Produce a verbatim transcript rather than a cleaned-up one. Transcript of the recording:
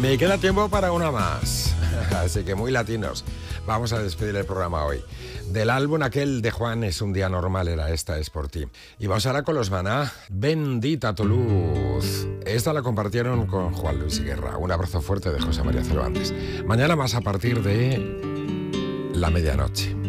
Me queda tiempo para una más, así que muy latinos. Vamos a despedir el programa hoy. Del álbum aquel de Juan, Es un día normal, era Esta es por ti. Y vamos ahora con los Maná, Bendita tu luz. Esta la compartieron con Juan Luis Guerra. Un abrazo fuerte de José María Cervantes. Mañana más a partir de la medianoche.